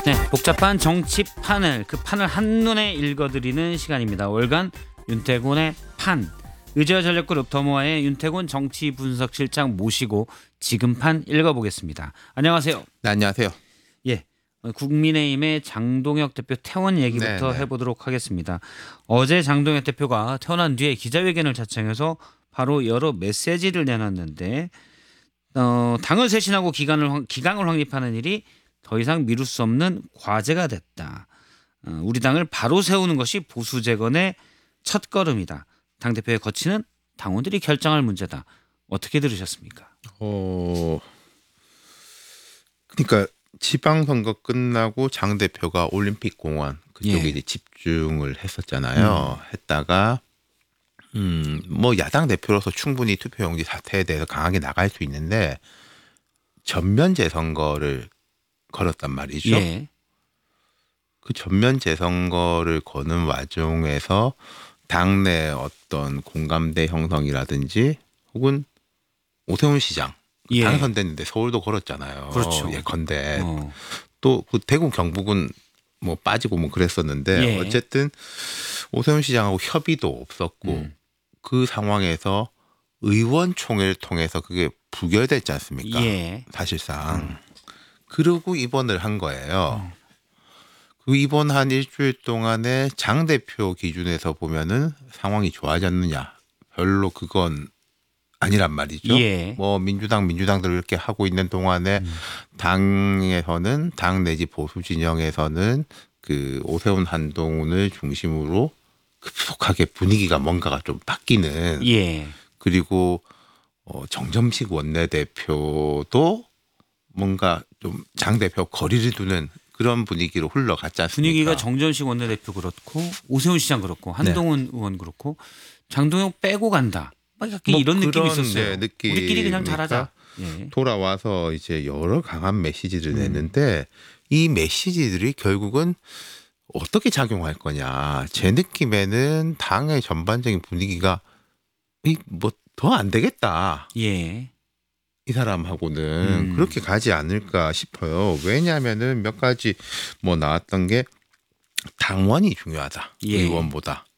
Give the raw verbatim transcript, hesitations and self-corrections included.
네, 복잡한 정치판을 그 판을 한눈에 읽어드리는 시간입니다. 월간 윤태곤의 판. 의제와 전략그룹 더모아의 윤태곤 정치분석실장 모시고 지금 판 읽어보겠습니다. 안녕하세요. 네, 안녕하세요. 예, 국민의힘의 장동혁 대표 퇴원 얘기부터 네네. 해보도록 하겠습니다. 어제 장동혁 대표가 퇴원한 뒤에 기자회견을 자청해서 바로 여러 메시지를 내놨는데 어, 당을 쇄신하고 기강을, 확- 기강을 확립하는 일이 더 이상 미룰 수 없는 과제가 됐다. 어, 우리 당을 바로 세우는 것이 보수 재건의 첫 걸음이다. 당대표의 거치는 당원들이 결정할 문제다. 어떻게 들으셨습니까? 어, 그러니까 지방선거 끝나고 장 대표가 올림픽 공원 그쪽에 예. 이제 집중을 했었잖아요. 했다가 음, 뭐 야당 대표로서 충분히 투표용지 사태에 대해서 강하게 나갈 수 있는데 전면 재선거를 걸었단 말이죠. 예. 그 전면 재선거를 거는 와중에서 당내 어떤 공감대 형성이라든지 혹은 오세훈 시장 예. 당선됐는데 서울도 걸었잖아요. 그렇죠. 예컨대 어. 또 그 대구 경북은 뭐 빠지고 뭐 그랬었는데 예. 어쨌든 오세훈 시장하고 협의도 없었고 음. 그 상황에서 의원총회를 통해서 그게 부결됐지 않습니까? 예. 사실상 그러고 입원을 한 거예요. 그 입원 한 일주일 동안에 장 대표 기준에서 보면은 상황이 좋아졌느냐? 별로 그건 아니란 말이죠. 예. 뭐 민주당 민주당들 이렇게 하고 있는 동안에 음. 당에서는 당 내지 보수 진영에서는 그 오세훈 한동훈을 중심으로 급속하게 분위기가 뭔가가 좀 바뀌는 예. 그리고 어, 정점식 원내대표도 뭔가 좀 장 대표 거리를 두는 그런 분위기로 흘러갔지 않습니까? 분위기가 정전식 원내대표 그렇고 오세훈 시장 그렇고 한동훈 의원 그렇고 장동혁 빼고 간다. 막 약간 뭐 이런 느낌이 그런, 있었어요. 네, 느낌이니까 우리끼리 그냥 잘하자. 예. 돌아와서 이제 여러 강한 메시지를 음. 내는데 이 메시지들이 결국은 어떻게 작용할 거냐. 제 느낌에는 당의 전반적인 분위기가 뭐 더 안 되겠다. 예. 이 사람하고는 음. 그렇게 가지 않을까 싶어요. 왜냐하면은 몇 가지 뭐 나왔던 게 당원이 중요하다. 예. 의원보다.